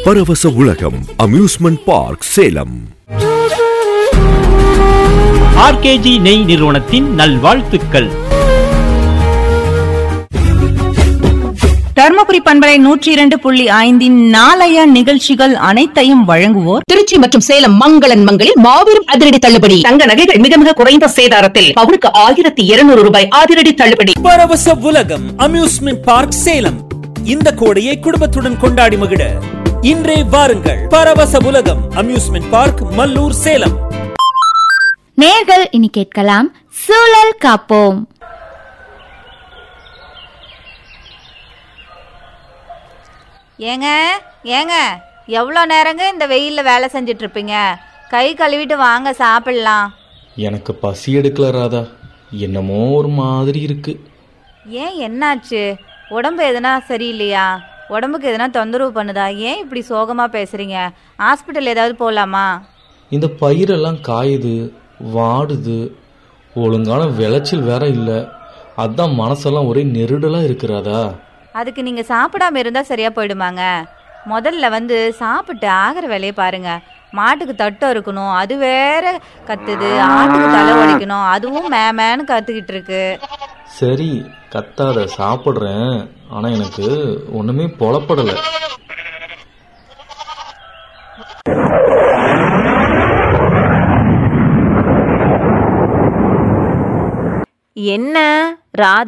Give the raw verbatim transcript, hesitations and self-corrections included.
பரவச உலகம் amusement park Salem. RKG நெய் நிறுவனத்தின் நல்வாழ்த்துக்கள். தர்மபுரி பண்பலை நூற்றி இரண்டு புள்ளி ஐந்தின் நாளைய நிகழ்ச்சிகள் அனைத்தையும் வழங்குவோர் திருச்சி மற்றும் சேலம் மங்களன் மங்களில் மாபெரும் அதிரடி தள்ளுபடி. தங்க நகைகள் மிக மிக குறைந்த சேதாரத்தில் பவுனுக்கு ஆயிரத்தி இருநூறு ரூபாய் அதிரடி தள்ளுபடி. பரவச உலகம் அம்யூஸ்மெண்ட் பார்க் சேலம். இந்த கோடையை குடும்பத்துடன் கொண்டாடி மகிழ இன்றே வாருங்கள். பரவச உலகம் அம்யூஸ்மெண்ட் பார்க், மல்லூர், சேலம். நேர்கள் இனி கேட்கலாம் சூழல் காப்போம். ஏங்க ஏங்க எவ்வளோ நேரங்க இந்த வெயிலில் வேலை செஞ்சுட்டு இருப்பீங்க? கை கழுவிட்டு வாங்க, சாப்பிடலாம். எனக்கு பசி எடுக்கல ராதா, என்னமோ ஒரு மாதிரி இருக்கு. ஏன், என்னாச்சு? உடம்பு எதுனா சரியில்லையா? உடம்புக்கு எதுனா தொந்தரவு பண்ணுதா? ஏன் இப்படி சோகமாக பேசுகிறீங்க? ஹாஸ்பிட்டல் ஏதாவது போகலாமா? இந்த பயிரெல்லாம் காயுது, வாடுது, ஒழுங்கான விளைச்சல் வேற இல்லை. அதான் மனசெல்லாம் ஒரே நெருடலாக இருக்கிறாதா. அதுக்கு நீங்கள் சாப்பிடாம இருந்தால் சரியாக போயிடுமாங்க? முதல்ல வந்து சாப்பிட்டு ஆகிற வேலையை பாருங்க. மாட்டுக்கு தட்டம் இருக்கணும், அது வேற கத்துது. ஆட்டுக்கு தலை உடைக்கணும், அதுவும் மேமேன்னு கத்துக்கிட்டு இருக்கு. சரி கத்தாத, சாப்பிட்றேன். ஆனால் எனக்கு ஒன்றுமே புலப்படலை. என்ன ராதா